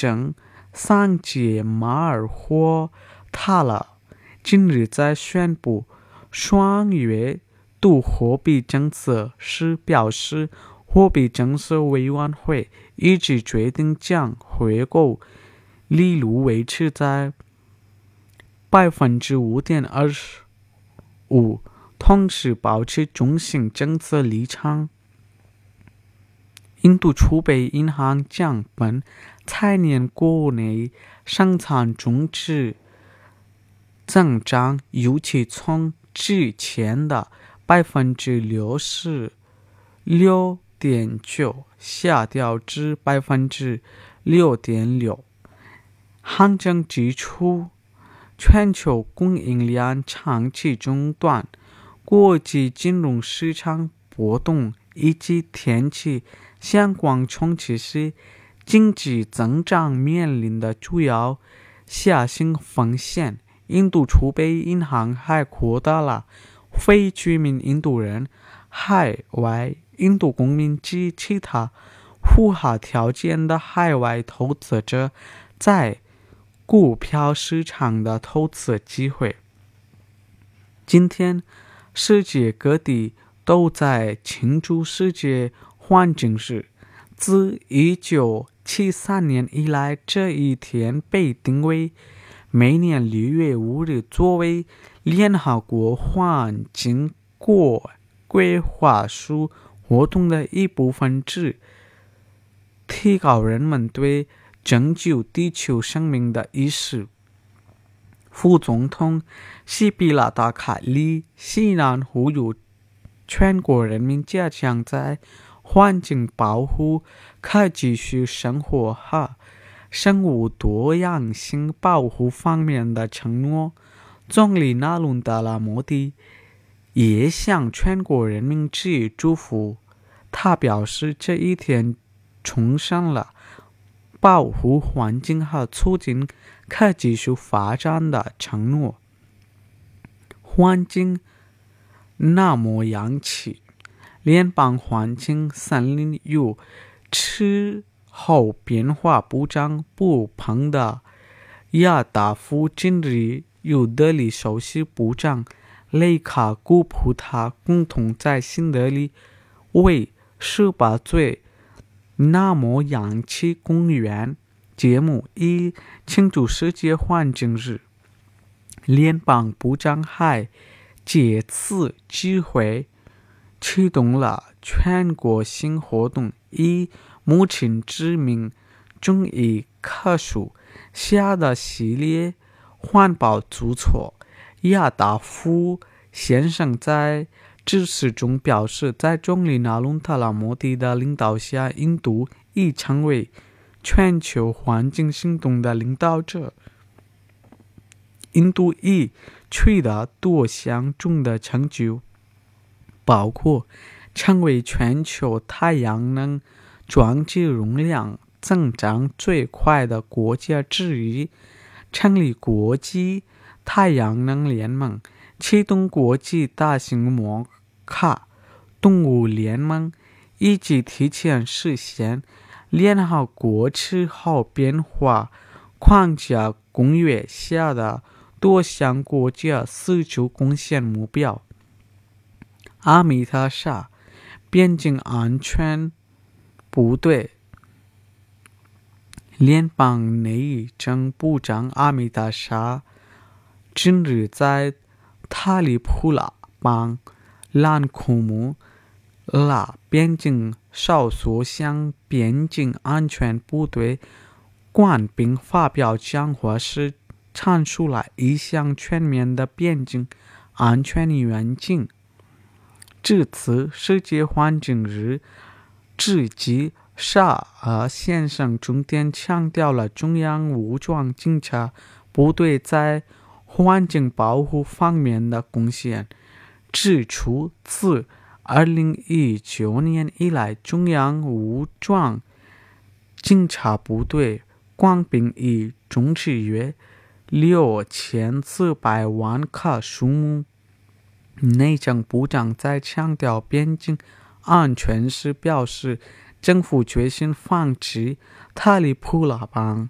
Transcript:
政桑杰马尔霍塔勒今日在宣布双月度货币政策时表示，货币政策委员会一致决定将回购利率维持在 5.25%， 同时保持中性政策立场。印度储备银行将本财年国内生产总值增长预期从之前的 66.9% 下调至 6.6%。行政指出，全球供应链长期中断、国际金融市场波动以及天气相关冲击是经济增长面临的主要下行风险。印度储备银行还扩大了非居民印度人、海外印度公民及其他符合条件的海外投资者在股票市场的投资机会。今天，世界各地都在庆祝世界环境日。自1973年以来，这一天被定为每年6月5日作为联合国环境规划署活动的一部分之提高人们对拯救地球生命的意识。副总统西比拉达卡里西南呼吁全国人民加强在环境保护、可继续生活和生物多样性保护方面的承诺。总理纳伦德拉摩迪也向全国人民致以祝福。他表示，这一天重申了保护环境和促进可继续发展的承诺。环境那么洋气，联邦环境、森林与气候变化部长布彭的亚达夫今日与德里首席部长雷卡古普塔共同在新德里为18岁那么洋气公园节目，以庆祝世界环境日。联邦部长还借此机会启动了全国性活动，以目前知名中一棵树下的系列环保举措。亚达夫先生在致辞中表示，在总理纳伦特拉摩迪的领导下，印度已成为全球环境行动的领导者。印度已取得多项重大成就，包括成为全球太阳能装机容量增长最快的国家之一，成立国际太阳能联盟，启动国际大型摩卡动物联盟，以及提前实现联合国气候变化框架公约下的多项国家自主贡献目标。阿米塔沙边境安全部队联邦内政部长阿米塔沙今日在塔里普拉邦兰库姆拉边境少所向边境安全部队官兵发表讲话时，阐述了一项全面的边境安全愿景。至此，世界环境日之际，沙尔先生重点强调了中央武装警察部队在环境保护方面的贡献，指出自2019年以来，中央武装警察部队官兵已终止约6400万个数目。内政部长在强调边境安全时表示，政府决心防止塔里普拉邦